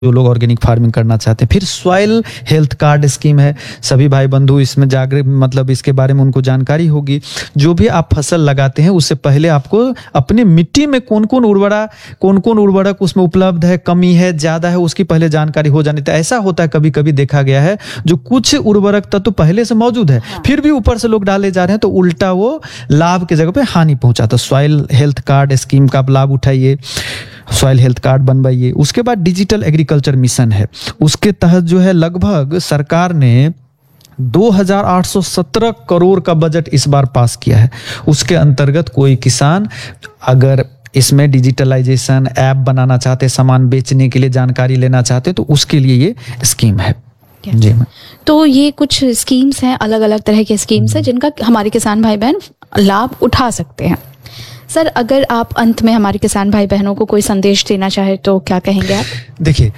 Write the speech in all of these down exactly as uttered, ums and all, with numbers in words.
जो लोग organic farming करना चाहते हैं। फिर सॉइल हेल्थ कार्ड स्कीम है, सभी भाई बंधु इसमें जागरूक मतलब इसके बारे में उनको जानकारी होगी। जो भी आप फसल लगाते हैं उससे पहले आपको अपने मिट्टी में कौन कौन उर्वरा कौन कौन उर्वरक उसमें उपलब्ध है, कमी है, ज्यादा है, उसकी पहले जानकारी हो जानी चाहिए। ऐसा होता है कभी कभी देखा गया है जो कुछ उर्वरक तत्व तो पहले से मौजूद है, हाँ। फिर भी ऊपर से लोग डाले जा रहे हैं तो उल्टा वो लाभ की जगह पे हानि पहुंचाता। सॉइल हेल्थ कार्ड स्कीम का आप लाभ उठाइए, सॉइल हेल्थ कार्ड बनवाइए। उसके बाद डिजिटल एग्रीकल्चर मिशन है, उसके तहत जो है लगभग सरकार ने दो हज़ार आठ सौ सत्रह करोड़ का बजट इस बार पास किया है। उसके अंतर्गत कोई किसान अगर इसमें डिजिटलाइजेशन ऐप बनाना चाहते, सामान बेचने के लिए जानकारी लेना चाहते तो उसके लिए ये स्कीम है। जी तो ये कुछ स्कीम्स हैं, अलग अलग तरह के स्कीम्स हैं जिनका हमारे किसान भाई बहन लाभ उठा सकते हैं। सर, अगर आप अंत में हमारे किसान भाई बहनों को कोई संदेश देना चाहे तो क्या कहेंगे आप? देखिए,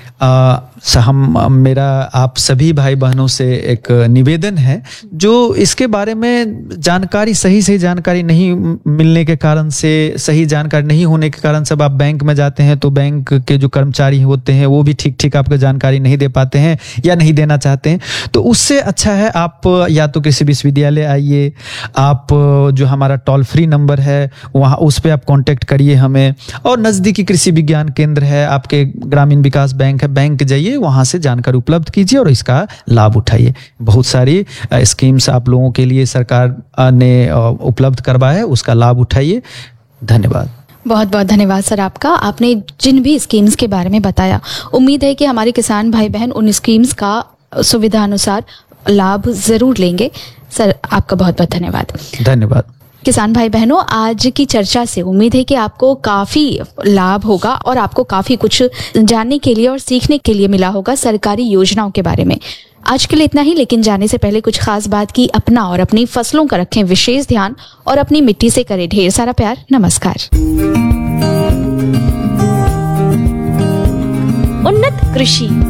हम मेरा आप सभी भाई बहनों से एक निवेदन है, जो इसके बारे में जानकारी सही सही जानकारी नहीं मिलने के कारण से, सही जानकारी नहीं होने के कारण सब आप बैंक में जाते हैं तो बैंक के जो कर्मचारी होते हैं वो भी ठीक ठीक आपको जानकारी नहीं दे पाते हैं या नहीं देना चाहते हैं। तो उससे अच्छा है आप या तो कृषि विश्वविद्यालय आइए, आप जो हमारा टोल फ्री नंबर है वहाँ उस पर आप कांटेक्ट करिए हमें, और नज़दीकी कृषि विज्ञान केंद्र है, आपके ग्रामीण विकास बैंक है, बैंक जाइए, वहां से जानकारी उपलब्ध कीजिए और इसका लाभ उठाइए। बहुत सारी स्कीम्स आप लोगों के लिए सरकार ने उपलब्ध करवाया है, उसका लाभ उठाइए। धन्यवाद। बहुत बहुत धन्यवाद सर आपका। आपने जिन भी स्कीम्स के बारे में बताया, उम्मीद है कि हमारे किसान भाई बहन उन स्कीम्स का सुविधा अनुसार लाभ जरूर लेंगे। सर, आपका बहुत बहुत धन्यवाद। धन्यवाद। किसान भाई बहनों, आज की चर्चा से उम्मीद है कि आपको काफी लाभ होगा और आपको काफी कुछ जानने के लिए और सीखने के लिए मिला होगा सरकारी योजनाओं के बारे में। आज के लिए इतना ही, लेकिन जाने से पहले कुछ खास बात की अपना और अपनी फसलों का रखें विशेष ध्यान और अपनी मिट्टी से करें ढेर सारा प्यार। नमस्कार। उन्नत कृषि